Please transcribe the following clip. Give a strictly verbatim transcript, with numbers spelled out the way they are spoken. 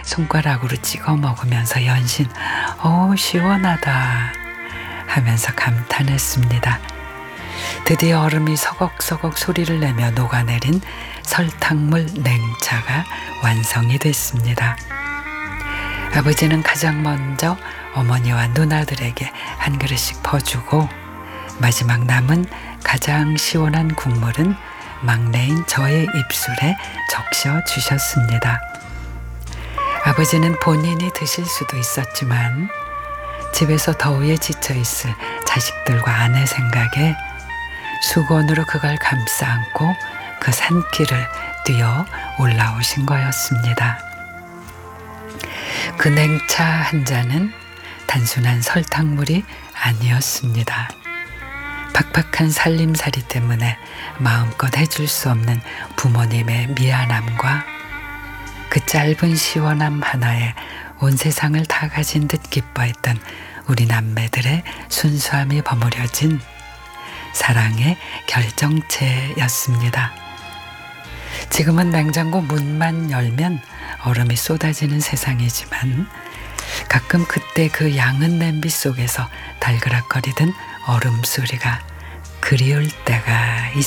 손가락으로 찍어 먹으면서 연신 어 시원하다 하면서 감탄했습니다. 드디어 얼음이 서걱서걱 소리를 내며 녹아내린 설탕물 냉차가 완성이 됐습니다. 아버지는 가장 먼저 어머니와 누나들에게 한 그릇씩 퍼주고 마지막 남은 가장 시원한 국물은 막내인 저의 입술에 적셔 주셨습니다. 아버지는 본인이 드실 수도 있었지만 집에서 더위에 지쳐있을 자식들과 아내 생각에 수건으로 그걸 감싸 안고 그 산길을 뛰어 올라오신 거였습니다. 그 냉차 한 잔은 단순한 설탕물이 아니었습니다. 팍팍한 살림살이 때문에 마음껏 해줄 수 없는 부모님의 미안함과 그 짧은 시원함 하나에 온 세상을 다 가진 듯 기뻐했던 우리 남매들의 순수함이 버무려진 사랑의 결정체였습니다. 지금은 냉장고 문만 열면 얼음이 쏟아지는 세상이지만 가끔 그때 그 양은 냄비 속에서 달그락거리던 얼음 소리가 그리울 때가 있습니다.